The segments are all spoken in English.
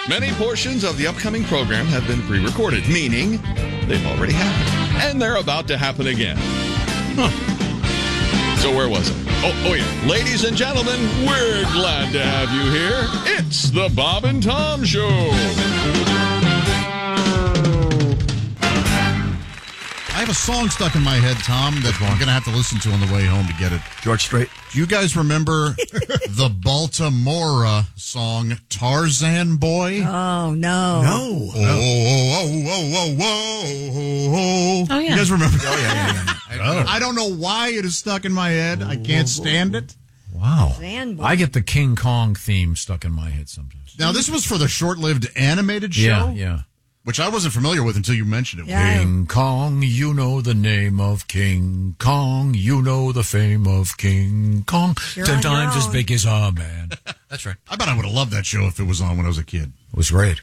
Many portions of the upcoming program have been pre-recorded, meaning they've already happened. And they're about to happen again. So where was I? Oh yeah. Ladies and gentlemen, we're glad to have you here. It's the Bob and Tom Show. I have a song stuck in my head, Tom, that I'm going to have to listen to on the way home to get it. George Strait. Do you guys remember the Baltimore song, Tarzan Boy? Oh, no. No. Oh, yeah. You guys remember? yeah. I don't know why it is stuck in my head. I can't stand it. Wow. Van Boy. I get the King Kong theme stuck in my head sometimes. Now, this was for the short-lived animated show? Yeah. Which I wasn't familiar with until you mentioned it. Yeah. King Kong, you know the name of King Kong. You know the fame of King Kong. You're 10 on your times as own. big as a man. That's right. I bet I would have loved that show if it was on when I was a kid. It was great.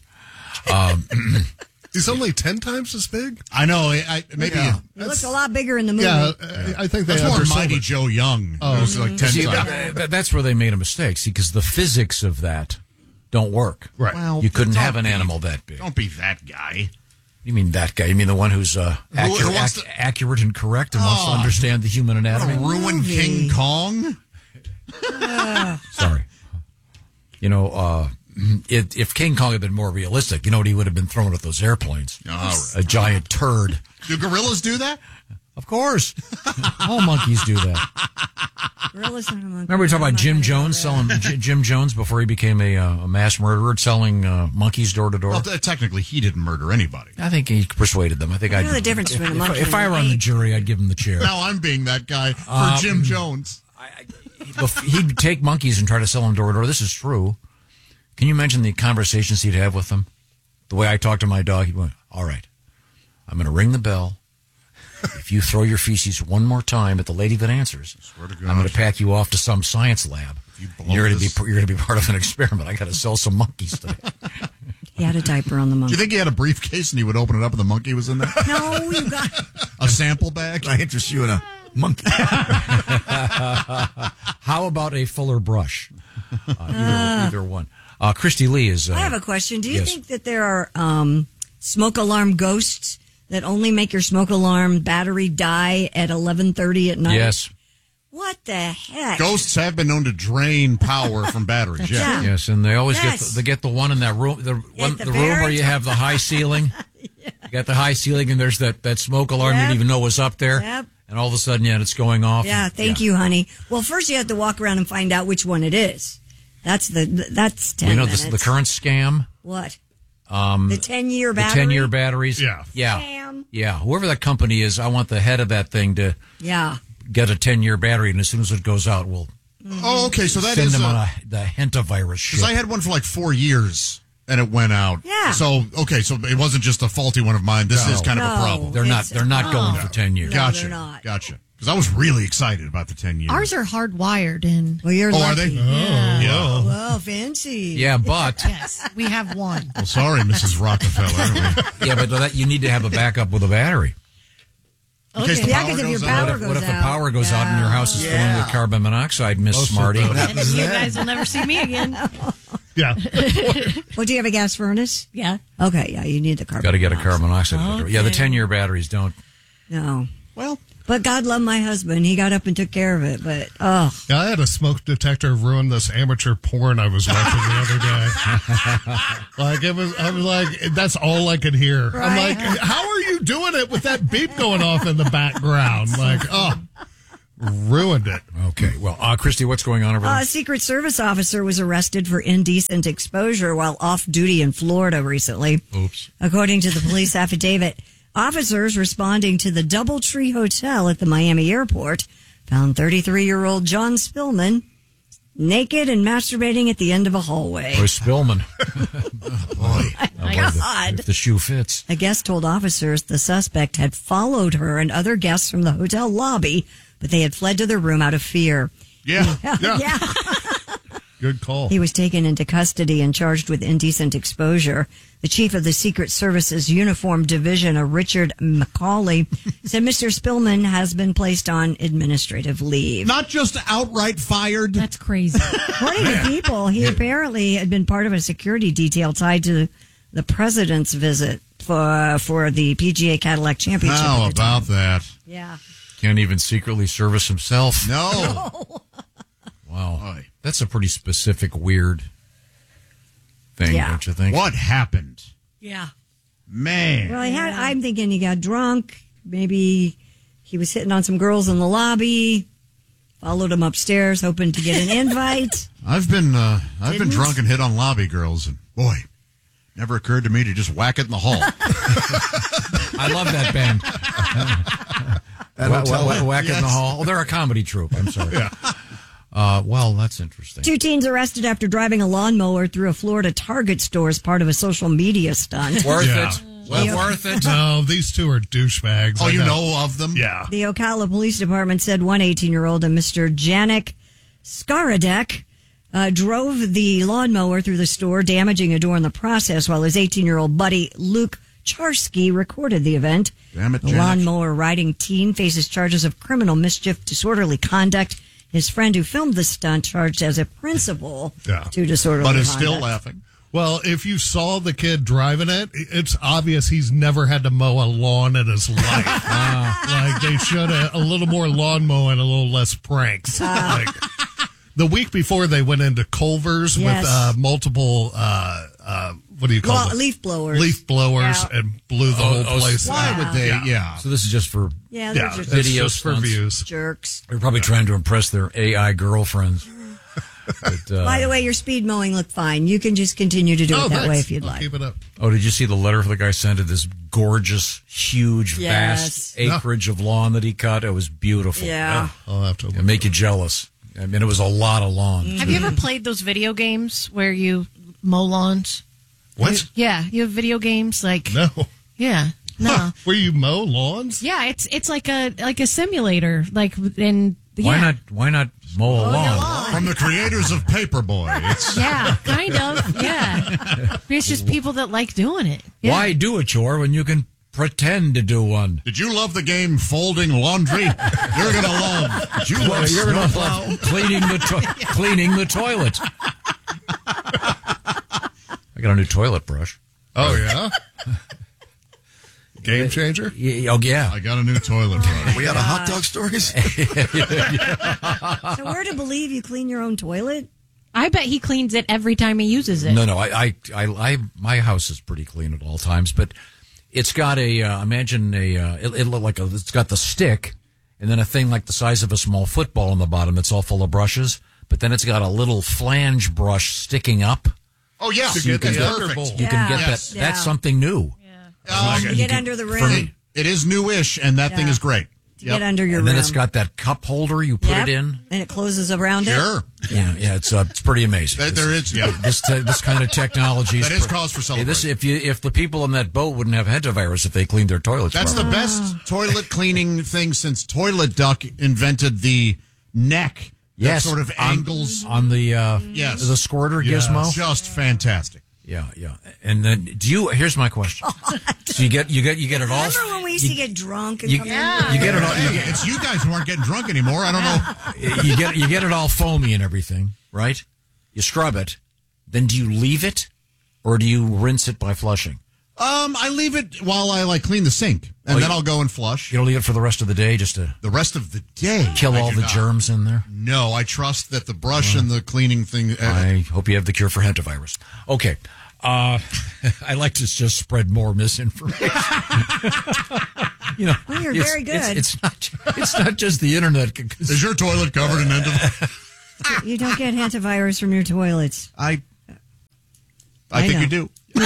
He's only 10 times as big? I know. Maybe. Yeah. He looks a lot bigger in the movie. Yeah, I think they That's more undersold Mighty it. Joe Young. Oh, It was like 10 See, times. that's where they made a mistake. See, because the physics of that don't work. Right. Well, You couldn't don't have an be- animal that big. Don't be that guy. You mean that guy? You mean the one who's wants to- accurate and correct and wants to understand the human anatomy? Ruin movie. King Kong? Sorry. You know, if King Kong had been more realistic, you know what he would have been thrown at those airplanes? All right. A giant turd. Do gorillas do that? Of course. All monkeys do that. Gorillas and monkeys. Remember we talked about Jim Jones selling Jim Jones before he became a mass murderer, selling monkeys door to door? Well, technically, he didn't murder anybody. I think he persuaded them. I think I know the difference between a monkey if and I an were on the ape. jury, I'd give him the chair. Now I'm being that guy for Jim Jones. He'd take monkeys and try to sell them door to door. This is true. Can you imagine the conversations he'd have with them? The way I talk to my dog, he'd go, all right, I'm going to ring the bell. If you throw your feces one more time at the lady that answers, Swear to God. I'm going to pack you off to some science lab. You're going to be part of an experiment. I got to sell some monkeys today. He had a diaper on the Do monkey. you think he had a briefcase and he would open it up and the monkey was in there? No, you got... A sample bag? I interest you in a monkey. How about a fuller brush? Either one. Christy Lee is... I have a question. Do you yes. think that there are smoke alarm ghosts that only make your smoke alarm battery die at 11:30 at night? Yes. What the heck? Ghosts have been known to drain power from batteries. Yeah. Yeah. Yes, and they always Yes. get the one in that room, the room very where you have the high ceiling. You got the high ceiling, and there's that smoke alarm you Yep. didn't even know was up there. Yep. And all of a sudden, it's going off. Yeah, thank you, honey. Well, first you have to walk around and find out which one it is. That's 10 You know minutes. the current scam? What? The 10-year battery? The 10-year batteries? Yeah. Scam. Yeah. Whoever that company is, I want the head of that thing to Yeah. get a 10-year battery, and as soon as it goes out, we'll Oh, okay. So that send is them on the Hentavirus ship. because I had one for like 4 years and it went out. Yeah. So so it wasn't just a faulty one of mine. This No. is kind of a No. problem. They're not going No. for 10 years. No, Gotcha. they're not. Gotcha. Because I was really excited about the 10 years. Ours are hardwired in. Well, you're Oh, lucky. are they? Yeah. Well, fancy. Yeah, but Yes, we have one. Well, sorry, Mrs. Rockefeller. that you need to have a backup with a battery. In case the Yeah, power because if your goes power out. goes What if the out? power goes out and your house is filling with carbon monoxide, Miss Smarty? You guys will never see me again. Yeah. Well, do you have a gas furnace? Yeah. Okay, yeah, you need the carbon. Got to get a monoxide. carbon monoxide filter. Yeah, the Okay. 10-year batteries don't. No. Well, But God love my husband. He got up and took care of it. But, oh. Yeah, I had a smoke detector ruin this amateur porn I was watching the other day. I was like, that's all I could hear. I'm Right. like, how are you doing it with that beep going off in the background? Like, ruined it. Okay, well, Christy, what's going on over there? A Secret Service officer was arrested for indecent exposure while off duty in Florida recently. Oops. According to the police affidavit, officers responding to the DoubleTree Hotel at the Miami airport found 33-year-old John Spillman naked and masturbating at the end of a hallway. Or Spillman. My God. If the shoe fits. A guest told officers the suspect had followed her and other guests from the hotel lobby, but they had fled to their room out of fear. yeah. Yeah. Good call. He was taken into custody and charged with indecent exposure. The chief of the Secret Service's Uniform Division, Richard McCauley, said Mr. Spillman has been placed on administrative leave. Not just outright fired. That's crazy. According to People, he apparently had been part of a security detail tied to the president's visit for the PGA Cadillac Championship. How at the time. about that? Yeah. Can't even secretly service himself. No. Wow. Oy. That's a pretty specific, weird thing, Yeah. don't you think? What happened? Yeah. Man. Well, I'm thinking he got drunk. Maybe he was hitting on some girls in the lobby. Followed him upstairs, hoping to get an invite. I've been Didn't? drunk and hit on lobby girls, and boy, never occurred to me to just whack it in the hall. I love that band. Whack in the hall. Oh, they're a comedy troupe. I'm sorry. Well, that's interesting. 2 teens arrested after driving a lawnmower through a Florida Target store as part of a social media stunt. Worth Yeah. it. Well, worth it. No, these two are douchebags. Oh, I you know of them? Yeah. The Ocala Police Department said one 18-year-old, Mr. Janik Skaradek, drove the lawnmower through the store, damaging a door in the process, while his 18-year-old buddy, Luke Charsky, recorded the event. Damn it, The Janik. lawnmower riding teen faces charges of criminal mischief, disorderly conduct. His friend who filmed the stunt charged as a principal Yeah. to disorderly But conduct. is still laughing. Well, if you saw the kid driving it, it's obvious he's never had to mow a lawn in his life. Like they should have a little more lawn mowing, a little less pranks. Like, the week before they went into Culver's Yes. with multiple, what do you call them? Leaf blowers. Leaf blowers Yeah. and blew the whole place. Why out. would they? Yeah. So this is just for Yeah, they're Yeah, just it's Video just for stunts. views. jerks. they're probably trying to impress their AI girlfriends. But, By the way, your speed mowing looked fine. You can just continue to do it that thanks. way if you'd I'll like. Keep it up. oh, did you see the letter the guy sent to this gorgeous, huge, Yes. vast acreage of lawn that he cut? It was beautiful. Yeah. I'll have to. It'll make you jealous. I mean, it was a lot of lawn. Have you ever played those video games where you mow lawns? What? Yeah, you have video games like No. yeah, no, Where you mow lawns? yeah. It's like a simulator, like and yeah. Why not mow a lawn? From the creators of Paperboy. It's Yeah, kind of. Yeah, it's just people that like doing it. Yeah. Why do a chore when you can pretend to do one? Did you love the game Folding Laundry? You're gonna love. Did you love You're gonna Snowplow? love cleaning the toilet. I got a new toilet brush. Oh, yeah? Game changer? Oh yeah. I got a new toilet brush. We got a hot dog stories? So we're to believe you clean your own toilet? I bet he cleans it every time he uses it. No. I my house is pretty clean at all times, but it's got a imagine it looked like it's got the stick and then a thing like the size of a small football on the bottom. It's all full of brushes, but then it's got a little flange brush sticking up. Oh yeah, To get the it's underbowl. perfect. You can get Yes. that. That's something new. You get under the rim. It is newish, and that thing Yeah. is great. Get under your And then rim. it's got that cup holder. You put Yep. it in. And it closes around Sure, Yeah. It's pretty amazing. there is. Yeah, This kind of technology that is cause for celebration. if the people on that boat wouldn't have hantavirus if they cleaned their toilets. That's the properly. best toilet cleaning thing since Toilet Duck invented the neck. Yes, that sort of angles. on the Yes. the squirter gizmo. Just fantastic. Yeah. And then here's my question. So you get it all. Remember when we used to get drunk and You, come you in? get it all. Hey, it's you guys who aren't getting drunk anymore. I don't know. You get it all foamy and everything, right? You scrub it. Then do you leave it, or do you rinse it by flushing? I leave it while I clean the sink, and then I'll go and flush. You don't leave it for the rest of the day just to The rest of the day, kill I all do the not. germs in there. No, I trust that the brush and the cleaning thing. I hope you have the cure for hantavirus. Okay. I like to just spread more misinformation. Well, you're very good. It's not just the internet. Is your toilet covered in You don't get hantavirus from your toilets. I I think know. you do. You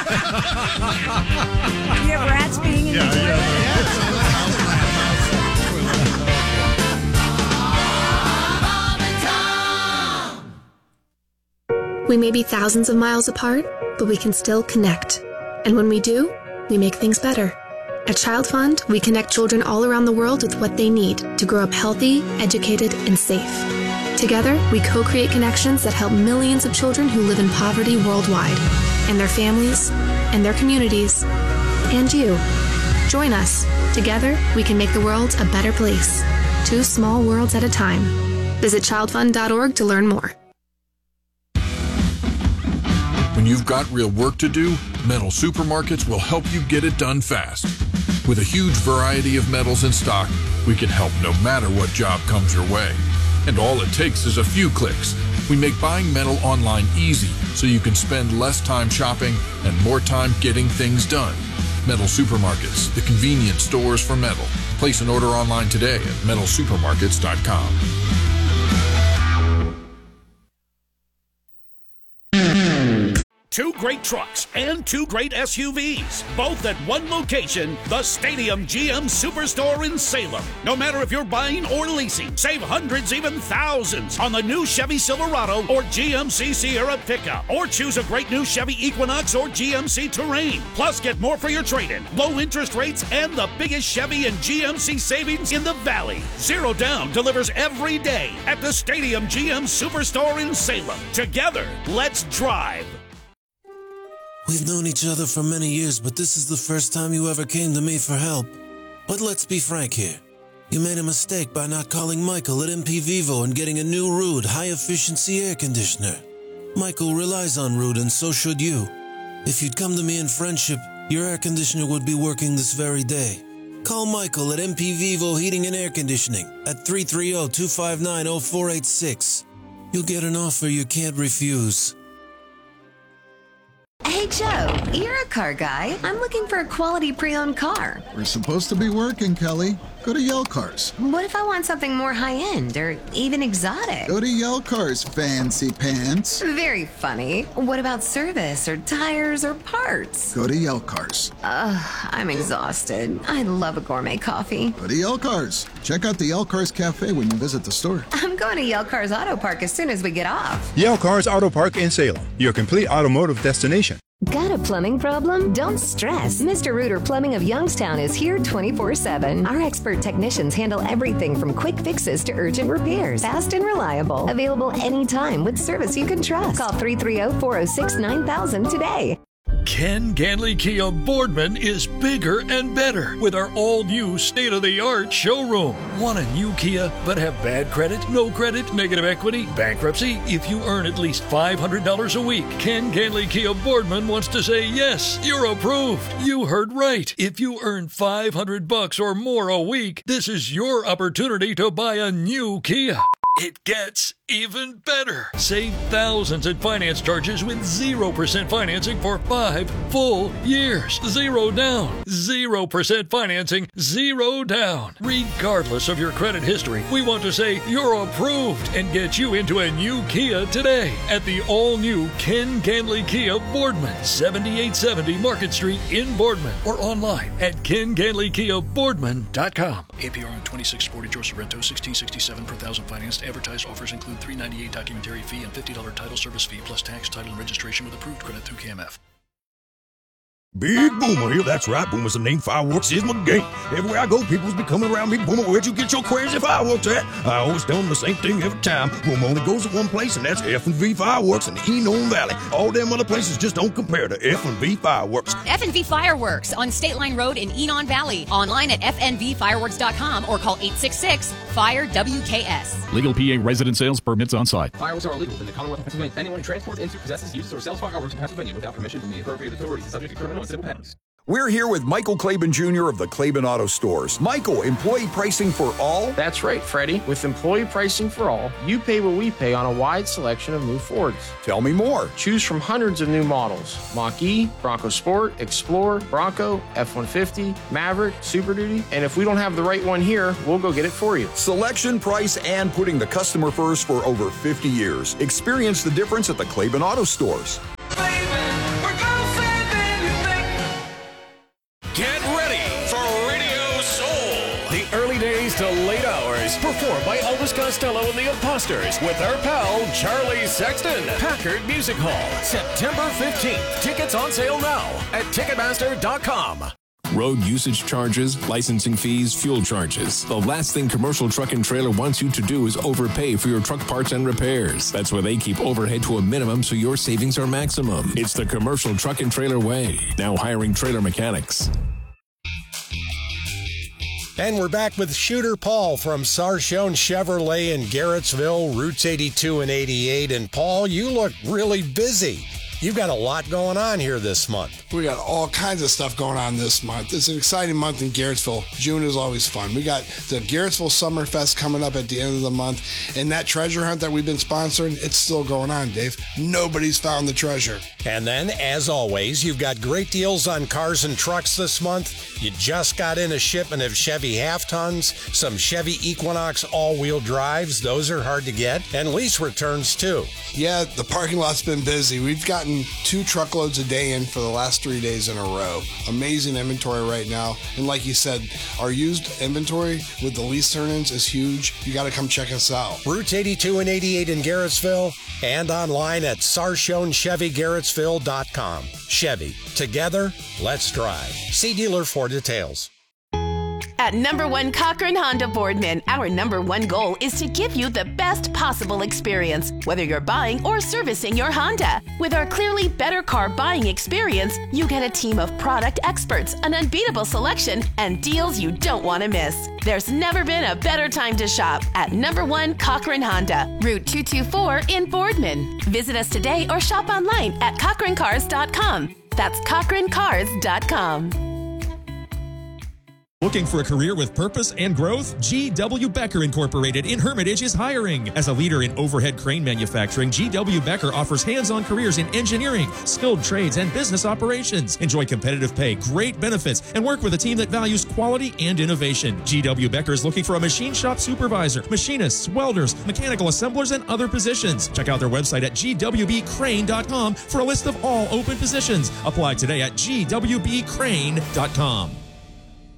have rats being in your toilet? We may be thousands of miles apart, but we can still connect. And when we do, we make things better. At Child Fund, we connect children all around the world with what they need to grow up healthy, educated, and safe. Together, we co-create connections that help millions of children who live in poverty worldwide, and their families, and their communities, and you. Join us. Together, we can make the world a better place. 2 small worlds at a time. Visit childfund.org to learn more. When you've got real work to do, Metal Supermarkets will help you get it done fast. With a huge variety of metals in stock, we can help no matter what job comes your way. And all it takes is a few clicks. We make buying metal online easy so you can spend less time shopping and more time getting things done. Metal Supermarkets, the convenient stores for metal. Place an order online today at metalsupermarkets.com. Two great trucks and 2 great SUVs, both at one location, the Stadium GM Superstore in Salem. No matter if you're buying or leasing, save hundreds, even thousands on the new Chevy Silverado or GMC Sierra pickup. Or choose a great new Chevy Equinox or GMC Terrain. Plus, get more for your trade-in, low interest rates, and the biggest Chevy and GMC savings in the Valley. Zero Down delivers every day at the Stadium GM Superstore in Salem. Together, let's drive. We've known each other for many years, but this is the first time you ever came to me for help. But let's be frank here. You made a mistake by not calling Michael at MP Vivo and getting a new Rude high-efficiency air conditioner. Michael relies on Rude, and so should you. If you'd come to me in friendship, your air conditioner would be working this very day. Call Michael at MP Vivo Heating and Air Conditioning at 330-259-0486. You'll get an offer you can't refuse. Hey, Joe, you're a car guy. I'm looking for a quality pre-owned car. We're supposed to be working, Kelly. Go to Yell Cars. What if I want something more high-end or even exotic? Go to Yell Cars, fancy pants. Very funny. What about service or tires or parts? Go to Yell Cars. I'm exhausted. I love a gourmet coffee. Go to Yell Cars. Check out the Yell Cars Cafe when you visit the store. I'm going to Yell Cars Auto Park as soon as we get off. Yell Cars Auto Park in Salem, your complete automotive destination. Got a plumbing problem? Don't stress. Mr. Reuter Plumbing of Youngstown is here 24/7. Our expert technicians handle everything from quick fixes to urgent repairs. Fast and reliable. Available anytime with service you can trust. Call 330-406-9000 today. Ken Ganley Kia Boardman is bigger and better with our all-new state-of-the-art showroom. Want a new Kia but have bad credit, no credit, negative equity, bankruptcy? If you earn at least $500 a week, Ken Ganley Kia Boardman wants to say, yes, you're approved. You heard right. If you earn $500 or more a week, this is your opportunity to buy a new Kia. It gets even better. Save thousands in finance charges with 0% financing for 5 full years. Zero down. 0% financing. Zero down. Regardless of your credit history, we want to say you're approved and get you into a new Kia today at the all-new Ken Ganley Kia Boardman, 7870 Market Street in Boardman, or online at kenganleykiaboardman.com. APR on 2640 George Sorrento, 1667 per thousand financed. Advertised offers include $398 documentary fee and $50 title service fee plus tax, title, and registration with approved credit through KMF. Big Boomer here, that's right, Boomer's the name, fireworks is my game. Everywhere I go, people's be coming around me, Boomer, where'd you get your crazy fireworks at? I always tell them the same thing every time. Boomer only goes to one place, and that's F&V Fireworks in the Enon Valley. All them other places just don't compare to F&V Fireworks. F&V Fireworks on State Line Road in Enon Valley. Online at fnvfireworks.com or call 866-FIRE-WKS. Legal PA resident sales permits on site. Fireworks are illegal in the Commonwealth of Pennsylvania. Anyone who transports, into, possesses, uses, or sells fireworks in Pennsylvania without permission from the appropriate authorities is subject to criminal and civil penalties. We're here with Michael Claiborne Jr. of the Claiborne Auto Stores. Michael, employee pricing for all? That's right, Freddie. With employee pricing for all, you pay what we pay on a wide selection of new Fords. Tell me more. Choose from hundreds of new models. Mach-E, Bronco Sport, Explorer, Bronco, F-150, Maverick, Super Duty, and if we don't have the right one here, we'll go get it for you. Selection, price, and putting the customer first for over 50 years. Experience the difference at the Claiborne Auto Stores. Get ready for Radio Soul. The early days to late hours, performed by Elvis Costello and the Imposters with our pal Charlie Sexton. Packard Music Hall, September 15th. Tickets on sale now at Ticketmaster.com. road usage charges, licensing fees, fuel charges. The last thing Commercial Truck and Trailer wants you to do is overpay for your truck parts and repairs. That's why they keep overhead to a minimum so your savings are maximum. It's the Commercial Truck and Trailer way. Now hiring trailer mechanics. And we're back with Shooter Paul from Sarchone Chevrolet in Garrettsville, routes 82 and 88. And Paul, you look really busy. You've got a lot going on here this month. We got all kinds of stuff going on this month. It's an exciting month in Garrettsville. June is always fun. We got the Garrettsville Summer Fest coming up at the end of the month. And that treasure hunt that we've been sponsoring, it's still going on, Dave. Nobody's found the treasure. And then, as always, you've got great deals on cars and trucks this month. You just got in a shipment of Chevy half-tons, some Chevy Equinox all-wheel drives. Those are hard to get. And lease returns, too. Yeah, the parking lot's been busy. We've gotten 2 truckloads a day in for the last 3 days in a row. Amazing inventory right now. And like you said, our used inventory with the lease turn-ins is huge. You got to come check us out. Routes 82 and 88 in Garrettsville and online at SarchoneChevyGarrettsville.com. Chevy. Together, let's drive. See dealer for details. At Number One Cochran Honda Boardman, our number one goal is to give you the best possible experience, whether you're buying or servicing your Honda. With our clearly better car buying experience, you get a team of product experts, an unbeatable selection, and deals you don't want to miss. There's never been a better time to shop at Number One Cochran Honda, Route 224 in Boardman. Visit us today or shop online at CochranCars.com. That's CochranCars.com. Looking for a career with purpose and growth? G.W. Becker Incorporated in Hermitage is hiring. As a leader in overhead crane manufacturing, G.W. Becker offers hands-on careers in engineering, skilled trades, and business operations. Enjoy competitive pay, great benefits, and work with a team that values quality and innovation. G.W. Becker is looking for a machine shop supervisor, machinists, welders, mechanical assemblers, and other positions. Check out their website at gwbcrane.com for a list of all open positions. Apply today at gwbcrane.com.